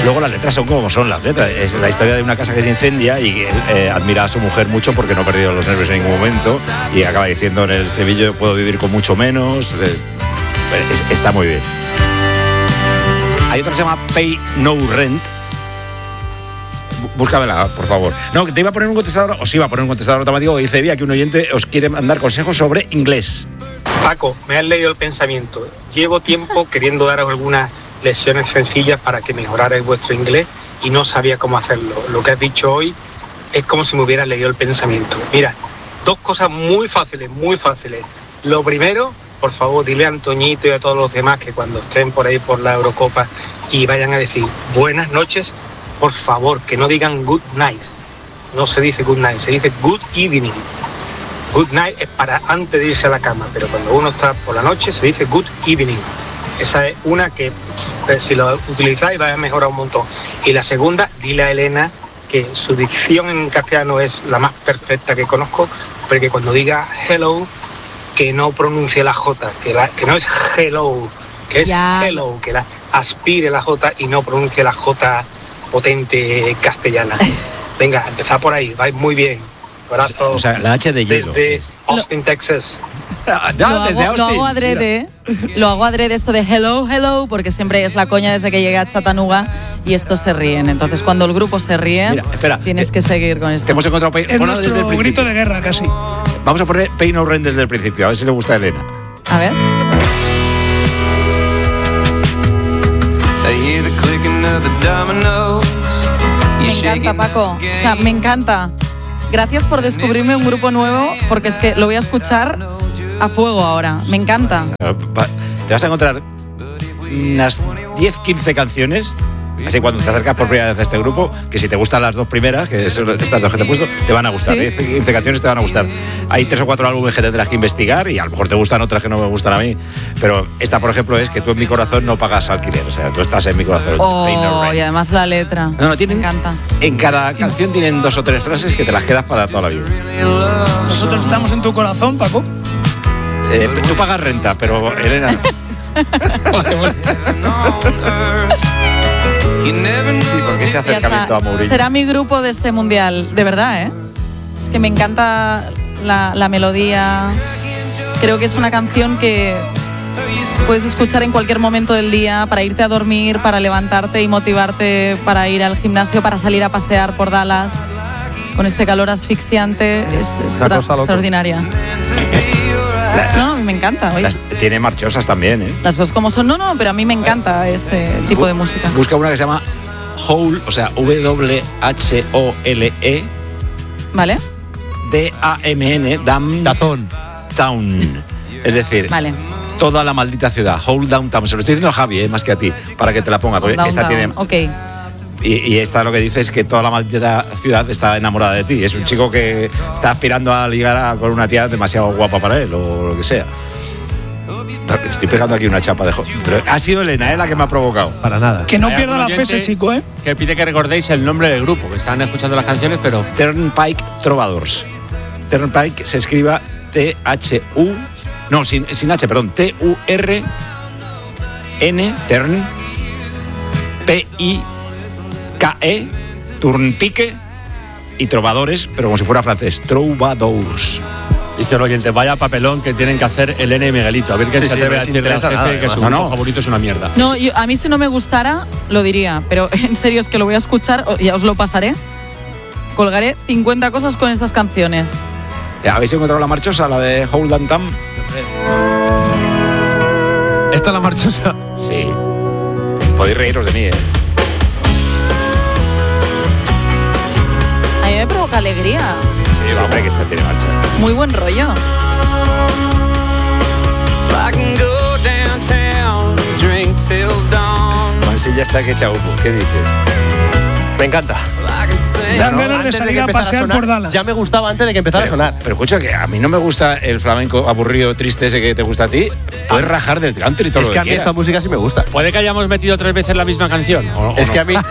Luego las letras son como son las letras. Es la historia de una casa que se incendia y admira a su mujer mucho porque no ha perdido los nervios en ningún momento y acaba diciendo en el estribillo: puedo vivir con mucho menos. Está muy bien. Hay otra que se llama Pay No Rent. Búscamela, por favor. No, que te iba a poner un contestador, os iba a poner un contestador automático. Dice Vía que un oyente os quiere mandar consejos sobre inglés. Paco, me has leído el pensamiento. Llevo tiempo queriendo daros algunas lecciones sencillas para que mejorarais vuestro inglés y no sabía cómo hacerlo. Lo que has dicho hoy es como si me hubieras leído el pensamiento. Mira, dos cosas muy fáciles, muy fáciles. Lo primero, por favor, dile a Antoñito y a todos los demás que cuando estén por ahí por la Eurocopa y vayan a decir buenas noches, por favor, que no digan good night. No se dice good night, se dice good evening. Good night es para antes de irse a la cama, pero cuando uno está por la noche se dice good evening. Esa es una que si lo utilizáis va a mejorar un montón. Y la segunda, dile a Elena que su dicción en castellano es la más perfecta que conozco, porque cuando diga hello, que no pronuncie la J, que no es hello, que es hello, que la aspire la J y no pronuncie la J potente castellana. Venga, empezad por ahí, vais muy bien. Abrazo. O sea, la H de hielo. Desde Austin, Texas. Lo hago adrede. Lo hago adrede esto de hello, hello, porque siempre es la coña desde que llegué a Chattanooga y estos se ríen. Entonces, cuando el grupo se ríe, mira, espera, tienes que seguir con esto. Te hemos encontrado es nuestro grito de guerra, casi. Vamos a poner Pay No Rent desde el principio, a ver si le gusta a Elena. A ver. Me encanta, Paco. O sea, me encanta. Gracias por descubrirme un grupo nuevo, porque es que lo voy a escuchar a fuego ahora. Me encanta. Te vas a encontrar unas 10-15 canciones, así cuando te acercas por primera vez a este grupo, que si te gustan las dos primeras, que son estas dos que te he puesto, te van a gustar. ¿Sí? 10-15 canciones te van a gustar. Hay 3 o 4 álbumes que tendrás que investigar y a lo mejor te gustan otras que no me gustan a mí. Pero esta, por ejemplo, es que tú en mi corazón no pagas alquiler. O sea, tú estás en mi corazón. Y además la letra. No, me encanta. En cada canción tienen 2 o 3 frases que te las quedas para toda la vida. Nosotros estamos en tu corazón, Paco. Tú pagas renta, pero Elena no. Sí, porque ese acercamiento a Mourinho. Será mi grupo de este mundial, de verdad, ¿eh? Es que me encanta la melodía. Creo que es una canción que puedes escuchar en cualquier momento del día para irte a dormir, para levantarte y motivarte para ir al gimnasio, para salir a pasear por Dallas. Con este calor asfixiante, es extraordinaria. No, a mí me encanta. Tiene marchosas también, ¿eh? Las cosas como son. No, pero a mí me encanta este tipo de música. Busca una que se llama Whole, o sea, WHOLE. ¿Vale? D-A-M-N, Downtown. Es decir, vale, toda la maldita ciudad. Whole Downtown. Se lo estoy diciendo a Javi, más que a ti, para que te la ponga. Porque esta tiene. Ok. Y esta lo que dice es que toda la maldita ciudad está enamorada de ti. Es un chico que está aspirando a ligar con una tía demasiado guapa para él, o lo que sea. Estoy pegando aquí una chapa de pero ha sido Elena, la que me ha provocado. Para nada. Que no pierda la fe ese chico, ¿eh? Que pide que recordéis el nombre del grupo, que están escuchando las canciones, pero... Turnpike Trovadors. Turnpike se escriba T-H-U... No, sin H, perdón. T-U-R-N, Turn, P-I-K-E, Turnpike y Trovadores, pero como si fuera francés. Trovadors. Dice el oyente, vaya papelón que tienen que hacer Elena y Miguelito. A ver qué se atreve a decirle al jefe que su grupo favorito es una mierda. No, a mí si no me gustara, lo diría. Pero en serio es que lo voy a escuchar, ya os lo pasaré. Colgaré 50 cosas con estas canciones. ¿Habéis encontrado la marchosa, la de Whole Downtown? ¿Esta es la marchosa? Sí. Podéis reíros de mí, ¿eh? A mí me provoca alegría. Sí, hombre, que esta tiene marcha. Muy buen rollo. Juan ya está que echa humo. ¿Qué dices? Me encanta. Dan ganas de salir a pasear por Dallas. Ya me gustaba antes de que empezara a sonar. Pero escucha, que a mí no me gusta el flamenco aburrido, triste ese que te gusta a ti. Puedes rajar del country y todo lo que quieras. Es que a mí esta música sí me gusta. ¿Puede que hayamos metido 3 veces la misma canción? Es que a mí...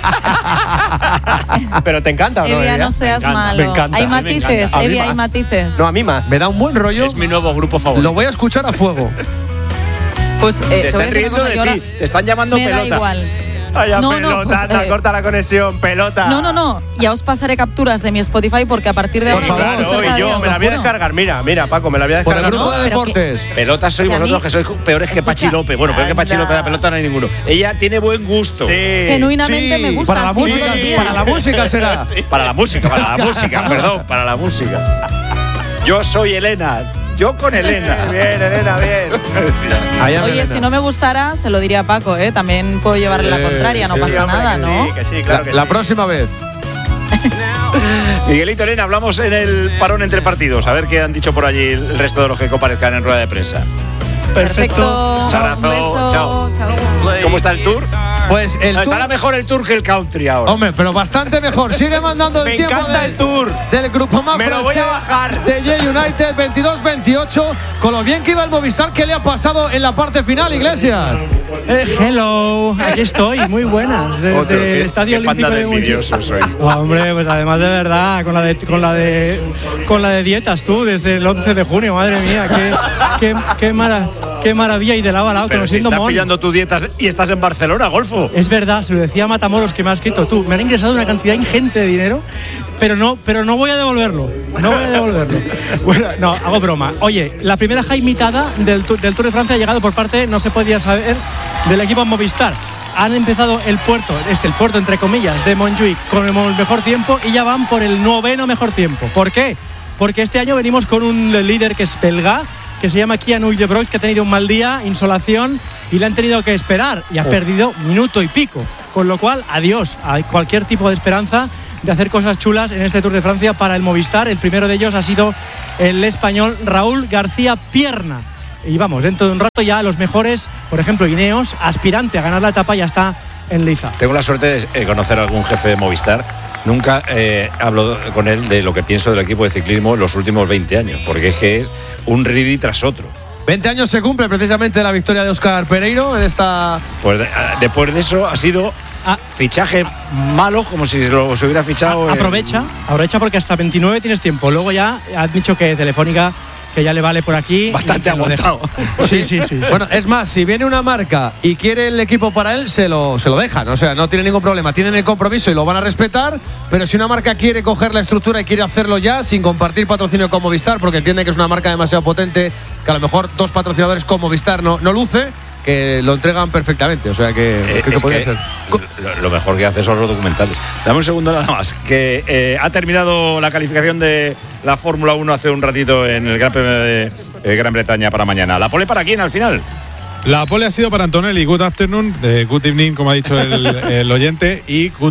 Pero te encanta, ¿o no? Evia, no seas malo. Me encanta. Hay matices, Evia, hay matices. No, a mí más. Me da un buen rollo. Es mi nuevo grupo favorito. Lo voy a escuchar a fuego. Pues se están riendo de ti. Te están llamando pelota. Me da igual. Vaya No, pelota, pues, corta la conexión, pelota. No. Ya os pasaré capturas de mi Spotify porque a partir de ahora... Por favor, escuchar cada día, yo os me lo la voy a juro. descargar. Mira, Paco, me la voy a Por descargar. el grupo de pero deportes. Pelotas sois Que a vosotros, mí- que sois peores que Pachi Escucha. López. Bueno, peor que Pachi Anda. López, la pelota no hay ninguno. Ella tiene buen gusto. Sí. Genuinamente me gusta. Para la sí, música, todos los días. para la música será. Para la música, perdón, para la música. Yo soy Elena. Yo con Elena. Bien, Elena, bien. Allá, Oye, Elena. si no me gustara, se lo diría a Paco, ¿eh? También puedo llevarle la contraria, no sí, pasa hombre, nada, que ¿no? Sí, que sí, claro que La sí. próxima vez. Miguelito, Elena, hablamos en el parón entre partidos. A ver qué han dicho por allí el resto de los que comparezcan en rueda de prensa. Perfecto. Chao. Un beso. Chao. Chao. ¿Cómo está el tour? Pues el tour. Estará mejor el tour que el country ahora. Hombre, pero bastante mejor. Sigue mandando el Me tiempo encanta el tour. del grupo más Me lo voy a bajar. de J United 22-28. Con lo bien que iba el Movistar, ¿qué le ha pasado en la parte final, Iglesias? Hello, aquí estoy, muy buenas. Desde Otro, el qué Estadio panda Olímpico de de Montjuic. envidiosos soy. Hombre, pues además de verdad, con la de dietas tú, desde el 11 de junio, madre mía, qué maravilla y de lado a lado, Pero si conociendo estás Mon. pillando tus dietas y estás en Barcelona, Golfo. Es verdad, se lo decía a Matamoros que me ha escrito tú. Me han ingresado una cantidad ingente de dinero, pero no voy a devolverlo. No voy a devolverlo. Bueno, no, hago broma. Oye, la primera jaimitada del Tour de Francia ha llegado por parte, no se podía saber, del equipo Movistar. Han empezado el puerto entre comillas, de Montjuic con el mejor tiempo y ya van por el 9º mejor tiempo. ¿Por qué? Porque este año venimos con un líder que es belga, que se llama Kian Uijtdebroeks, que ha tenido un mal día, insolación, y le han tenido que esperar y ha perdido minuto y pico. Con lo cual, adiós a cualquier tipo de esperanza de hacer cosas chulas en este Tour de Francia para el Movistar. El primero de ellos ha sido el español Raúl García Pierna. Y vamos, dentro de un rato ya los mejores, por ejemplo, Ineos, aspirante a ganar la etapa, ya está en liza. Tengo la suerte de conocer a algún jefe de Movistar. Nunca hablo con él de lo que pienso del equipo de ciclismo en los últimos 20 años, porque es que es un ridi tras otro. 20 años se cumple precisamente la victoria de Óscar Pereiro en esta. Pues después de eso ha sido fichaje malo, como si se hubiera fichado. Aprovecha porque hasta 29 tienes tiempo. Luego ya has dicho que Telefónica, que ya le vale por aquí. Bastante aguantado. Sí. Bueno, es más, si viene una marca y quiere el equipo para él, se lo dejan. O sea, no tiene ningún problema. Tienen el compromiso y lo van a respetar. Pero si una marca quiere coger la estructura y quiere hacerlo ya, sin compartir patrocinio con Movistar, porque entiende que es una marca demasiado potente, que a lo mejor dos patrocinadores con Movistar no luce, que lo entregan perfectamente. O sea, que podría ser. Lo mejor que hace son los documentales. Dame un segundo nada más, que ha terminado la calificación de la Fórmula 1 hace un ratito en el Gran Premio de Gran Bretaña para mañana. ¿La pole para quién al final? La pole ha sido para Antonelli. Good afternoon, good evening, como ha dicho el oyente, y good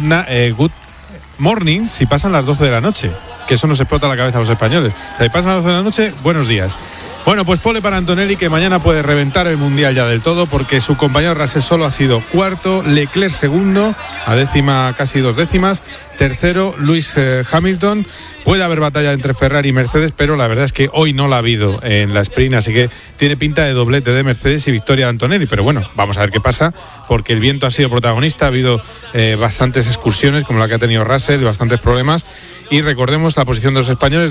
morning si pasan las 12 de la noche, que eso nos explota la cabeza a los españoles. Si pasan las 12 de la noche, buenos días. Bueno, pues pole para Antonelli, que mañana puede reventar el Mundial ya del todo, porque su compañero Russell solo ha sido cuarto, Leclerc segundo, a décima, casi 2 décimas, tercero Lewis Hamilton. Puede haber batalla entre Ferrari y Mercedes, pero la verdad es que hoy no la ha habido en la sprint, así que tiene pinta de doblete de Mercedes y victoria de Antonelli. Pero bueno, vamos a ver qué pasa, porque el viento ha sido protagonista, ha habido bastantes excursiones, como la que ha tenido Russell, bastantes problemas. Y recordemos la posición de los españoles: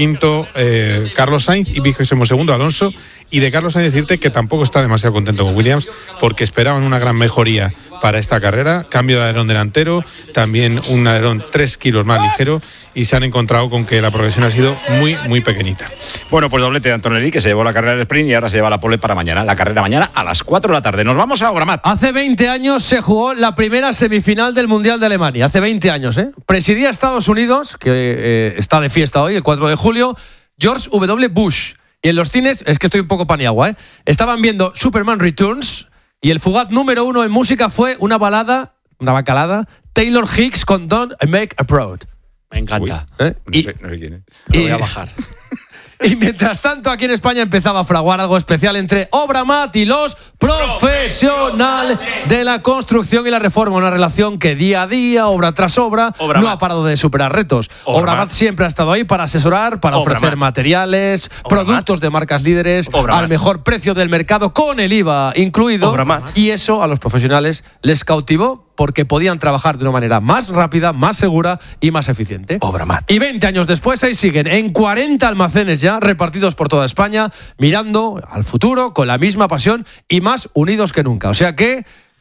15º Carlos Sainz y 22º Alonso. Y de Carlos Sainz decirte que tampoco está demasiado contento con Williams, porque esperaban una gran mejoría para esta carrera, cambio de alerón delantero, también un alerón 3 kilos más ligero, y se han encontrado con que la progresión ha sido muy pequeñita. Bueno, pues doblete de Antonelli, que se llevó la carrera del sprint y ahora se lleva la pole para mañana. La carrera mañana a las 4 de la tarde. Nos vamos a Obramat. Hace 20 años se jugó la primera semifinal del Mundial de Alemania. Hace 20 años, ¿eh? Presidía Estados Unidos, que está de fiesta hoy, el 4 de julio, George W. Bush. Y en los cines, es que estoy un poco paniagua, ¿eh? Estaban viendo Superman Returns y el fugaz número 1 en música fue una bacalada, Taylor Hicks con Don't Make a Proud. Me encanta. ¿Eh? No sé quién es. Lo voy a bajar. Y mientras tanto, aquí en España empezaba a fraguar algo especial entre Obramat y los profesionales de la construcción y la reforma. Una relación que día a día, obra tras obra, no ha parado de superar retos. Obramat siempre ha estado ahí para asesorar, para ofrecer materiales, productos de marcas líderes al mejor precio del mercado, con el IVA incluido. Y eso a los profesionales les cautivó, porque podían trabajar de una manera más rápida, más segura y más eficiente. Obramat. Y 20 años después, ahí siguen, en 40 almacenes ya, repartidos por toda España, mirando al futuro con la misma pasión y más unidos que nunca. O sea que,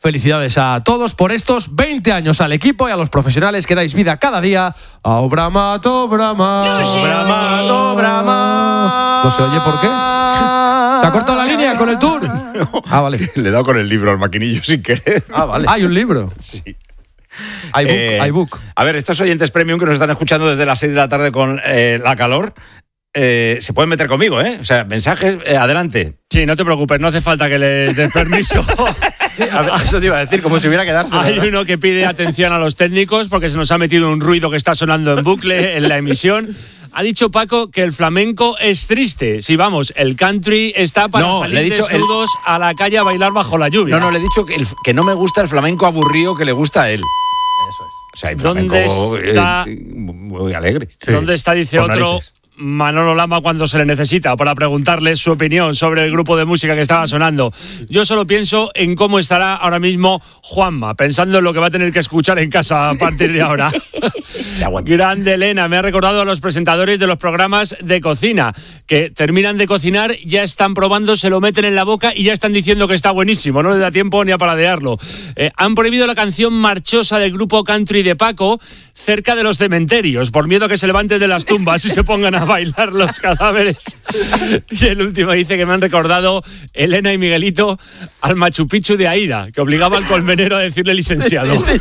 Felicidades a todos por estos 20 años, al equipo y a los profesionales que dais vida cada día a Obra Mat, Obra Mat. Obra Mat, Obra Mat. ¿No se oye por qué? ¿Se ha cortado la línea con el tour? Ah, vale. Le he dado con el libro al maquinillo sin querer. Ah, vale. ¿Hay un libro? Sí. iBook. A ver, estos oyentes premium que nos están escuchando desde las 6 de la tarde con la calor, se pueden meter conmigo, ¿eh? O sea, mensajes, adelante. Sí, no te preocupes, no hace falta que les des permiso. A ver, eso te iba a decir, como si hubiera quedarse. Hay uno que pide atención a los técnicos porque se nos ha metido un ruido que está sonando en bucle en la emisión. Ha dicho Paco que el flamenco es triste. Sí, vamos, el country está para salir desnudos a la calle a bailar bajo la lluvia. No, le he dicho que no me gusta el flamenco aburrido que le gusta a él. Eso es. O sea, el flamenco ¿Dónde está? Muy alegre. ¿Dónde está, dice otro, narices. Manolo Lama cuando se le necesita para preguntarle su opinión sobre el grupo de música que estaba sonando? Yo solo pienso en cómo estará ahora mismo Juanma, pensando en lo que va a tener que escuchar en casa a partir de ahora. Grande Elena, me ha recordado a los presentadores de los programas de cocina, que terminan de cocinar, ya están probando, se lo meten en la boca y ya están diciendo que está buenísimo, no les da tiempo ni a paladearlo. Han prohibido la canción marchosa del grupo country de Paco cerca de los cementerios, por miedo a que se levanten de las tumbas y se pongan a bailar los cadáveres. Y el último dice que me han recordado Elena y Miguelito al Machu Picchu de Aida, que obligaba al colmenero a decirle licenciado. Sí.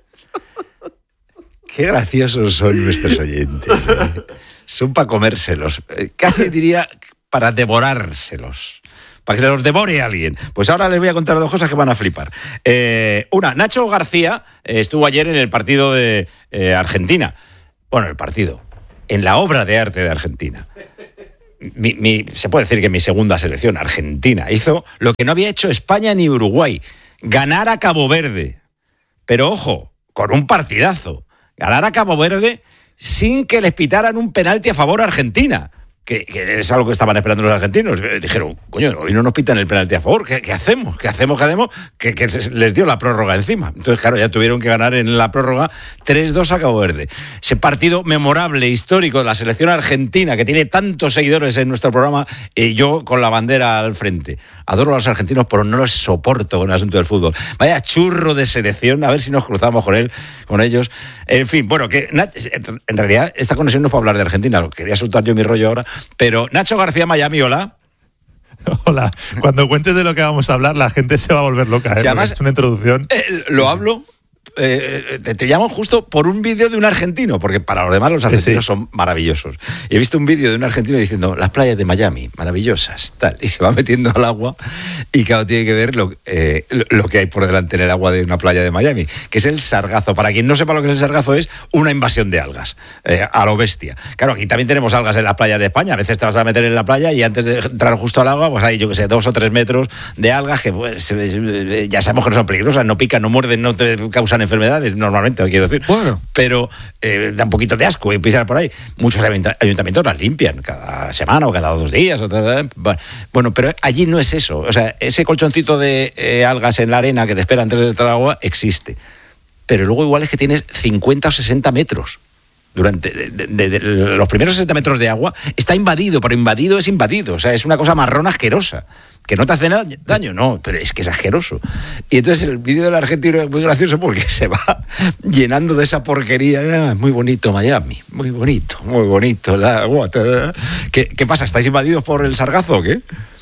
Qué graciosos son nuestros oyentes. Son para comérselos. Casi diría para devorárselos. Para que los devore alguien. Pues ahora les voy a contar dos cosas que van a flipar. Una, Nacho García estuvo ayer en el partido de Argentina. Bueno, el partido. En la obra de arte de Argentina. Se puede decir que mi segunda selección, Argentina, hizo lo que no había hecho España ni Uruguay. Ganar a Cabo Verde. Pero ojo, con un partidazo. Ganar a Cabo Verde sin que les pitaran un penalti a favor a Argentina. Que es algo que estaban esperando los argentinos. Dijeron, coño, hoy no nos pitan el penalti a favor. ¿Qué hacemos? ¿Qué hacemos? Que les dio la prórroga encima. Entonces, claro, ya tuvieron que ganar en la prórroga 3-2 a Cabo Verde. Ese partido memorable, histórico de la selección argentina, que tiene tantos seguidores en nuestro programa, yo con la bandera al frente. Adoro a los argentinos, pero no los soporto con el asunto del fútbol. Vaya churro de selección, a ver si nos cruzamos con ellos. En fin, bueno, que en realidad esta conexión no es para hablar de Argentina, quería soltar yo mi rollo ahora, pero Nacho García, Miami, hola. Hola, cuando cuentes de lo que vamos a hablar, la gente se va a volver loca, ¿eh? Además, es una introducción. Lo hablo. Te llamo justo por un vídeo de un argentino, porque para los demás los argentinos son maravillosos. Y he visto un vídeo de un argentino diciendo las playas de Miami, maravillosas, tal, y se va metiendo al agua y claro, tiene que ver lo que hay por delante en el agua de una playa de Miami, que es el sargazo. Para quien no sepa lo que es el sargazo, es una invasión de algas, a lo bestia. Claro, aquí también tenemos algas en las playas de España. A veces te vas a meter en la playa y antes de entrar justo al agua, pues hay, yo que sé, 2 o 3 metros de algas que pues, ya sabemos que no son peligrosas, no pican, no muerden, no te causan enfermedades normalmente, quiero decir. Bueno. Pero da un poquito de asco pisar por ahí. Muchos ayuntamientos las limpian cada semana o cada 2 días. Bueno, pero allí no es eso. O sea, ese colchoncito de algas en la arena que te espera antes de entrar al agua existe. Pero luego igual es que tienes 50 o 60 metros. Durante de los primeros 60 metros de agua está invadido, pero invadido es invadido. O sea, es una cosa marrón asquerosa. Que no te hace daño, no, pero es que es asqueroso. Y entonces el vídeo del argentino es muy gracioso porque se va llenando de esa porquería. Muy bonito Miami, muy bonito el agua. ¿Qué pasa? ¿Estáis invadidos por el sargazo o qué?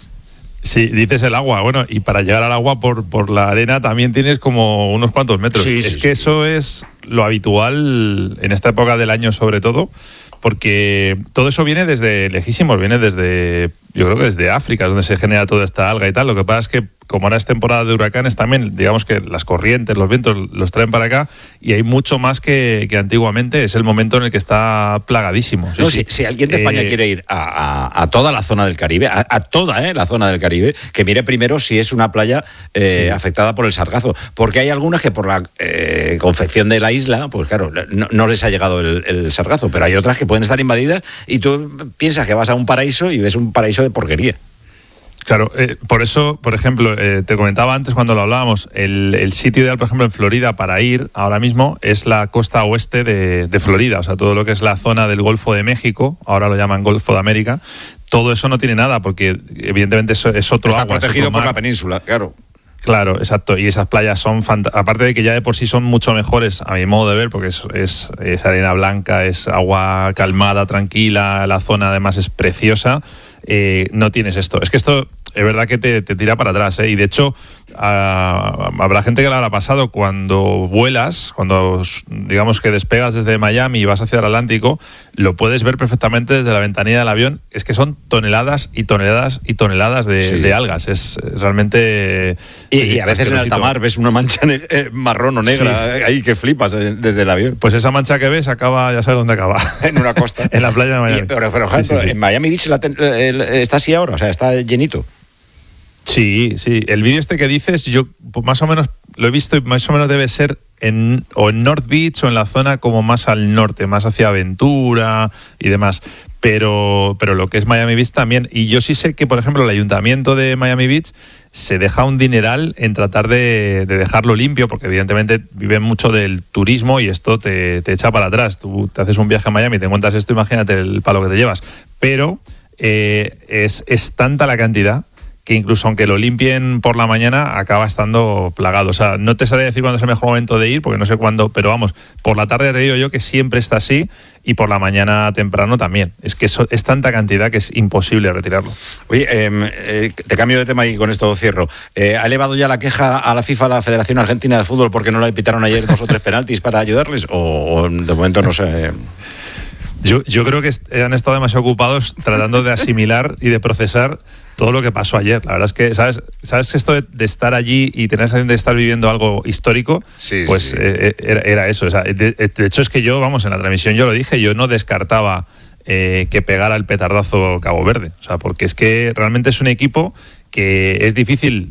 Sí, dices el agua, bueno, y para llegar al agua por la arena también tienes como unos cuantos metros. Eso es lo habitual en esta época del año sobre todo, porque todo eso viene desde lejísimos, viene desde, yo creo que desde África, donde se genera toda esta alga y tal. Lo que pasa es que como ahora es temporada de huracanes también, digamos que las corrientes, los vientos los traen para acá y hay mucho más que antiguamente. Es el momento en el que está plagadísimo. Si alguien de España quiere ir a toda la zona del Caribe, a toda la zona del Caribe, que mire primero si es una playa afectada por el sargazo. Porque hay algunas que por la confección de la isla, pues claro, no les ha llegado el sargazo, pero hay otras que pueden estar invadidas y tú piensas que vas a un paraíso y ves un paraíso de porquería. Claro, por eso, por ejemplo, te comentaba antes cuando lo hablábamos, el sitio ideal, por ejemplo, en Florida para ir ahora mismo es la costa oeste de Florida, o sea, todo lo que es la zona del Golfo de México, ahora lo llaman Golfo de América, todo eso no tiene nada, porque evidentemente eso es otro agua. Está protegido por la península, claro. Claro, exacto. Y esas playas son aparte de que ya de por sí son mucho mejores, a mi modo de ver, porque es arena blanca, es agua calmada, tranquila, la zona además es preciosa. No tienes esto. Es que esto es verdad que te tira para atrás, ¿eh? Y de hecho, habrá gente que lo habrá pasado cuando vuelas, cuando digamos que despegas desde Miami y vas hacia el Atlántico, lo puedes ver perfectamente desde la ventanilla del avión. Es que son toneladas y toneladas y toneladas de algas. Es realmente... Y a veces en alta mar ves una mancha marrón o negra ahí que flipas desde el avión. Pues esa mancha que ves acaba, ya sabes dónde acaba. En una costa. En la playa de Miami. Pero ejemplo, en Miami Beach está así ahora, o sea, está llenito. Sí. El vídeo este que dices, yo más o menos lo he visto y más o menos debe ser en North Beach o en la zona como más al norte, más hacia Aventura y demás. Pero lo que es Miami Beach también. Y yo sí sé que, por ejemplo, el ayuntamiento de Miami Beach se deja un dineral en tratar de dejarlo limpio, porque evidentemente viven mucho del turismo y esto te echa para atrás. Tú te haces un viaje a Miami y te encuentras esto, imagínate el palo que te llevas. Pero es tanta la cantidad que incluso aunque lo limpien por la mañana acaba estando plagado. O sea, no te sabría decir cuándo es el mejor momento de ir, porque no sé cuándo, pero vamos, por la tarde te digo yo que siempre está así y por la mañana temprano también. Es que es tanta cantidad que es imposible retirarlo. Oye, te cambio de tema y con esto cierro. ¿Ha elevado ya la queja a la FIFA, a la Federación Argentina de Fútbol, porque no le pitaron ayer 2 o 3 penaltis para ayudarles? ¿O de momento no sé...? Yo creo que han estado demasiado ocupados tratando de asimilar y de procesar todo lo que pasó ayer. La verdad es que, ¿sabes que esto de estar allí y tener la sensación de estar viviendo algo histórico? Sí, pues sí. Era eso. O sea, de hecho, es que yo, vamos, en la transmisión yo lo dije, yo no descartaba que pegara el petardazo Cabo Verde. O sea, porque es que realmente es un equipo que es difícil